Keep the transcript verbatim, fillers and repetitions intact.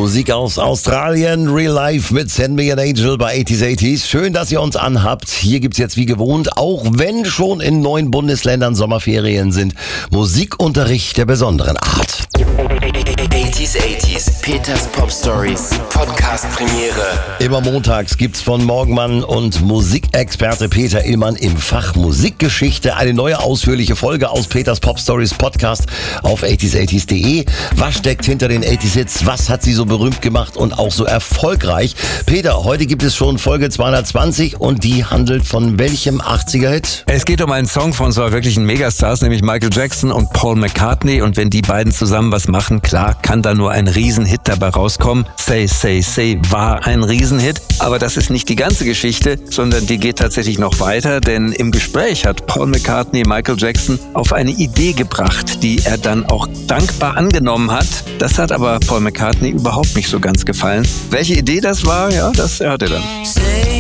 Musik aus Australien, Real Life mit Send Me an Angel bei achtziger achtziger. Schön, dass ihr uns anhabt. Hier gibt's jetzt wie gewohnt, auch wenn schon in neun Bundesländern Sommerferien sind, Musikunterricht der besonderen Art. achtziger achtziger, Peters Pop Stories, Podcast Premiere. Immer montags gibt's von Morgenmann und Musikexperte Peter Illmann im Fach Musikgeschichte eine neue ausführliche Folge aus Peters Pop Stories Podcast auf achtziger achtziger punkt de. Was steckt hinter den achtziger Hits? Was hat sie so berühmt gemacht und auch so erfolgreich? Peter, heute gibt es schon Folge zweihundertzwanzig und die handelt von welchem achtziger-Hit? Es geht um einen Song von zwei wirklichen Megastars, nämlich Michael Jackson und Paul McCartney. Und wenn die beiden zusammen was machen, klar, kann da nur ein Riesenhit dabei rauskommen. Say, Say, Say war ein Riesenhit. Aber das ist nicht die ganze Geschichte, sondern die geht tatsächlich noch weiter. Denn im Gespräch hat Paul McCartney Michael Jackson auf eine Idee gebracht, die er dann auch dankbar angenommen hat. Das hat aber Paul McCartney überhaupt nicht so ganz gefallen. Welche Idee das war, ja, das hört ihr dann. Say